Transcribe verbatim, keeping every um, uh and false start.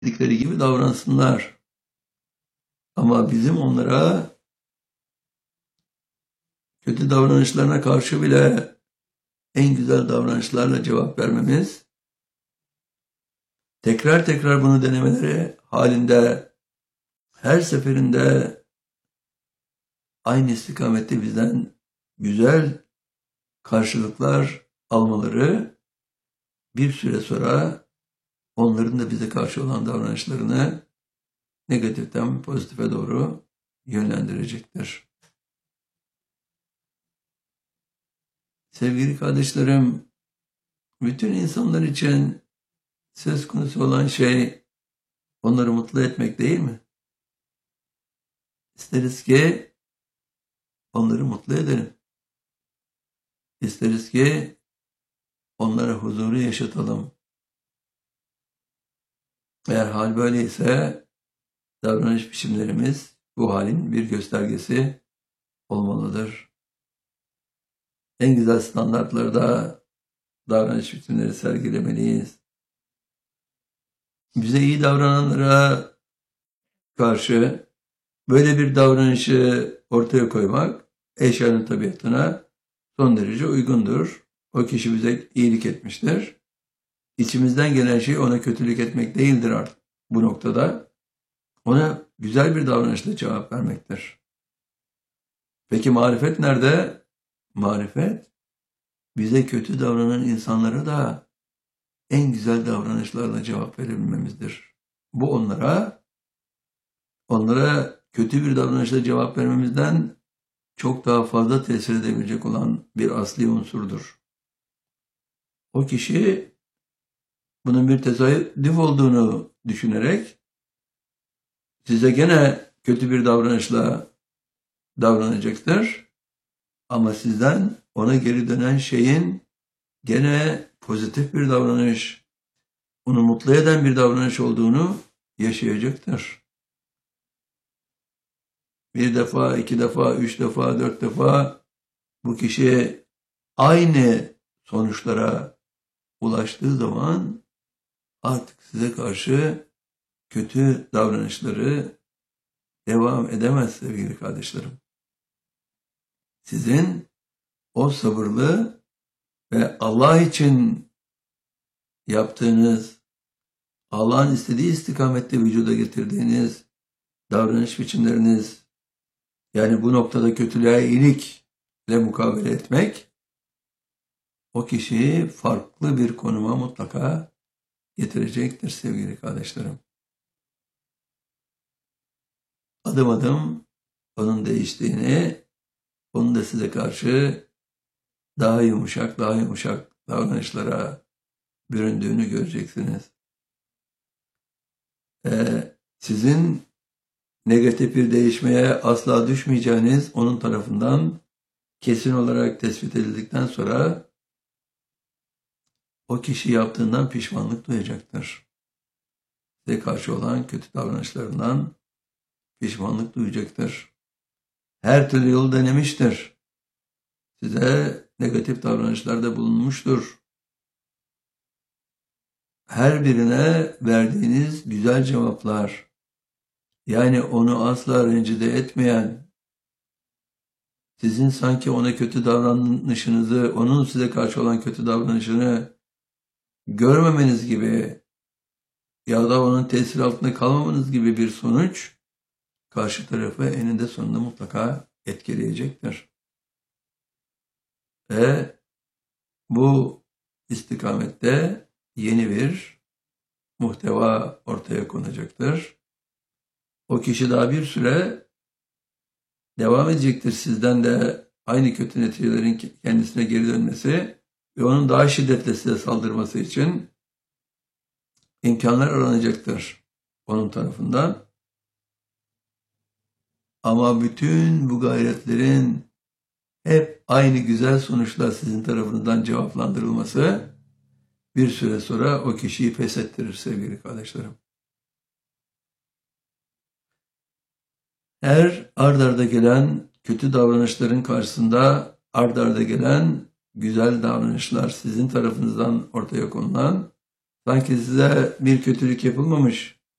dedikleri gibi davransınlar. Ama bizim onlara kötü davranışlarına karşı bile en güzel davranışlarla cevap vermemiz, tekrar tekrar bunu denemeleri halinde her seferinde aynı istikamette bizden güzel karşılıklar almaları bir süre sonra onların da bize karşı olan davranışlarını negatiften pozitife doğru yönlendirecektir. Sevgili kardeşlerim, bütün insanlar için söz konusu olan şey onları mutlu etmek değil mi? İsteriz ki onları mutlu edelim. İsteriz ki onlara huzuru yaşatalım. Eğer hal böyleyse davranış biçimlerimiz bu halin bir göstergesi olmalıdır. En güzel standartlarda davranış biçimleri sergilemeliyiz. Bize iyi davrananlara karşı böyle bir davranışı ortaya koymak eşyanın tabiatına son derece uygundur. O kişi bize iyilik etmiştir. İçimizden gelen şey ona kötülük etmek değildir artık bu noktada. Ona güzel bir davranışla cevap vermektir. Peki marifet nerede? Marifet bize kötü davranan insanlara da en güzel davranışlarla cevap verebilmemizdir. Bu onlara onlara kötü bir davranışla cevap vermemizden çok daha fazla tesir edebilecek olan bir asli unsurdur. O kişi bunun bir tesadüf olduğunu düşünerek size gene kötü bir davranışla davranacaktır. Ama sizden ona geri dönen şeyin gene pozitif bir davranış, onu mutlu eden bir davranış olduğunu yaşayacaktır. Bir defa, iki defa, üç defa, dört defa bu kişi aynı sonuçlara ulaştığı zaman artık size karşı kötü davranışları devam edemez sevgili kardeşlerim. Sizin o sabırlı ve Allah için yaptığınız, Allah'ın istediği istikamette vücuda getirdiğiniz davranış biçimleriniz, yani bu noktada kötülüğe iyilikle mukabele etmek, o kişiyi farklı bir konuma mutlaka getirecektir sevgili kardeşlerim. Adım adım onun değiştiğini, onun da size karşı daha yumuşak, daha yumuşak davranışlara büründüğünü göreceksiniz. Ee, sizin negatif bir değişmeye asla düşmeyeceğiniz onun tarafından kesin olarak tespit edildikten sonra o kişi yaptığından pişmanlık duyacaktır. Size karşı olan kötü davranışlarından pişmanlık duyacaktır. Her türlü yolu denemiştir. Size negatif davranışlarda bulunmuştur. Her birine verdiğiniz güzel cevaplar, yani onu asla rencide etmeyen, sizin sanki ona kötü davranışınızı, onun size karşı olan kötü davranışını görmemeniz gibi ya da onun tesir altında kalmamanız gibi bir sonuç karşı tarafı eninde sonunda mutlaka etkileyecektir. Ve bu istikamette yeni bir muhteva ortaya konacaktır. O kişi daha bir süre devam edecektir sizden de aynı kötü neticelerin kendisine geri dönmesi ve onun daha şiddetle size saldırması için imkanlar aranacaktır onun tarafından. Ama bütün bu gayretlerin hep aynı güzel sonuçlar sizin tarafından cevaplandırılması bir süre sonra o kişiyi pes ettirir sevgili kardeşlerim. Her ard arda gelen kötü davranışların karşısında ard arda gelen güzel davranışlar sizin tarafınızdan ortaya konulan, sanki size bir kötülük yapılmamış,